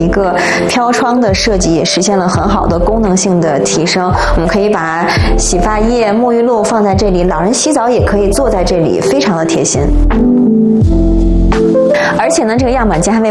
一个飘窗的设计也实现了很好的功能性的提升。我们可以把洗发液、沐浴露放在这里，老人洗澡也可以坐在这里，非常的贴心。而且呢，这个样板间还为